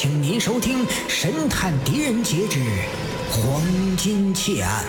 请您收听《神探狄仁杰之黄金窃案》。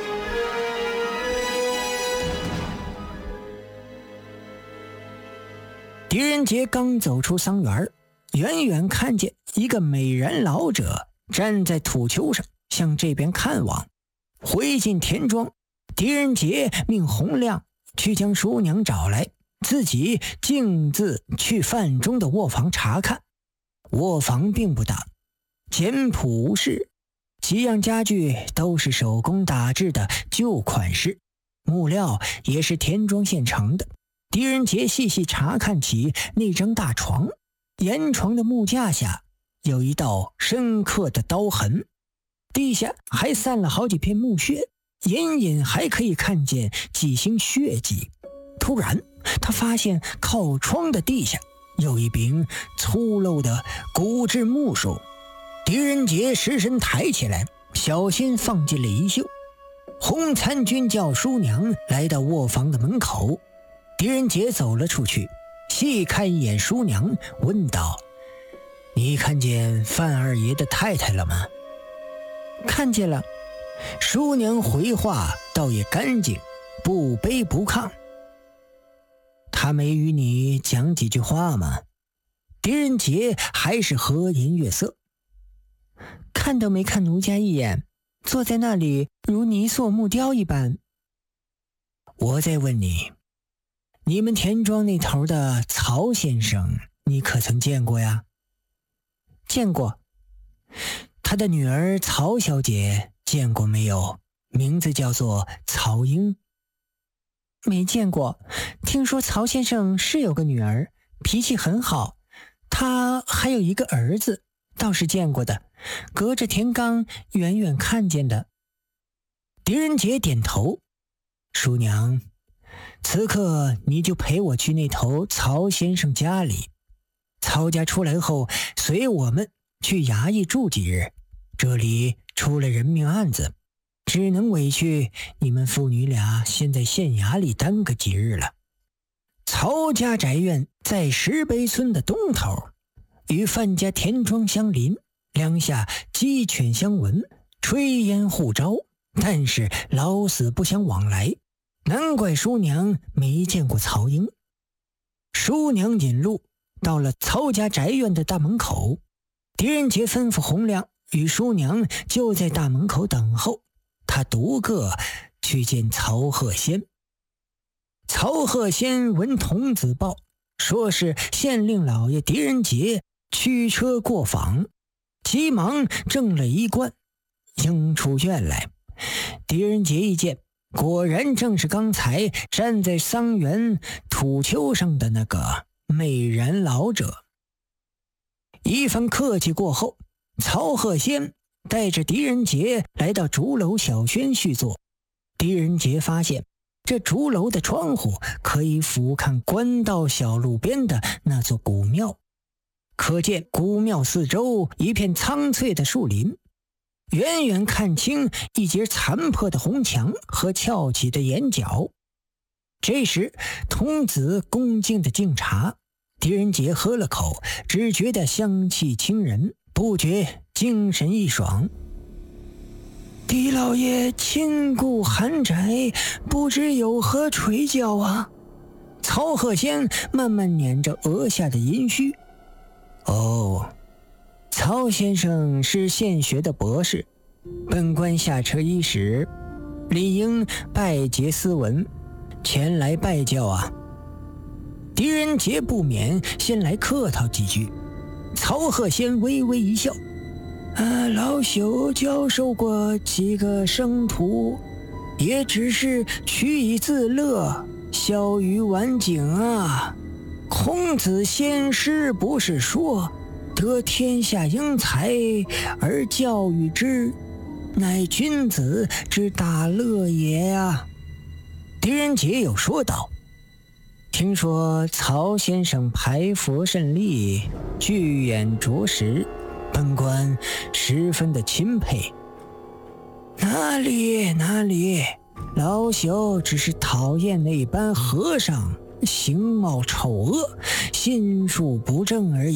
狄仁杰刚走出桑园，远远看见一个美人老者站在土丘上向这边看望。回进田庄，狄仁杰命洪亮去将叔娘找来，自己径自去范中的卧房查看。卧房并不大，简朴无事，几样家具都是手工打制的旧款式，木料也是田庄现成的。狄仁杰细细查看起那张大床，沿床的木架下有一道深刻的刀痕，地下还散了好几片木屑，隐隐还可以看见几星血迹。突然他发现靠窗的地下有一柄粗陋的骨质木梳，狄仁杰失身抬起来，小心放进了衣袖。洪参军叫叔娘来到卧房的门口，狄仁杰走了出去，细看一眼叔娘，问道：“你看见范二爷的太太了吗？”“看见了。”叔娘回话倒也干净，不卑不亢。“他没与你讲几句话吗？”狄仁杰还是和颜悦色。“看都没看奴家一眼，坐在那里如泥塑木雕一般。”“我再问你，你们田庄那头的曹先生你可曾见过呀？”“见过。”“他的女儿曹小姐见过没有？名字叫做曹英。”“没见过，听说曹先生是有个女儿，脾气很好，他还有一个儿子，倒是见过的，隔着田缸远远看见的。”狄仁杰点头：“叔娘，此刻你就陪我去那头曹先生家里，曹家出来后随我们去衙役住几日，这里出了人命案子，只能委屈你们父女俩先在县衙里耽搁几日了。”曹家宅院在石碑村的东头，与范家田庄相邻，两下鸡犬相闻，炊烟互招，但是老死不相往来，难怪叔娘没见过曹英。叔娘引路到了曹家宅院的大门口，狄仁杰吩咐洪亮与叔娘就在大门口等候，他独个去见曹鹤仙。曹鹤仙闻童子报，说是县令老爷狄仁杰驱车过访，急忙正了衣冠，迎出院来。狄仁杰一见，果然正是刚才站在桑园土丘上的那个美髯老者。一番客气过后，曹鹤仙带着狄仁杰来到竹楼小轩叙坐。狄仁杰发现这竹楼的窗户可以俯瞰官道小路边的那座古庙，可见古庙四周一片苍翠的树林，远远看清一截残破的红墙和翘起的檐角。这时童子恭敬的敬茶，狄仁杰喝了口，只觉得香气清人，不觉精神一爽。“狄老爷亲顾寒宅，不知有何垂教啊？”曹鹤仙慢慢捻着额下的阴须。“哦，曹先生是现学的博士，本官下车伊始，理应拜结斯文，前来拜教啊。”狄仁杰不免先来客套几句。曹鹤仙微微一笑：“老朽教授过几个生徒，也只是取以自乐，消于晚景啊。孔子先师不是说，得天下英才而教育之，乃君子之大乐也啊。”狄仁杰又说道：“听说曹先生排佛甚利，巨眼着实，本官十分的钦佩。”“哪里，老朽只是讨厌那般和尚形貌丑恶，心术不正而已。”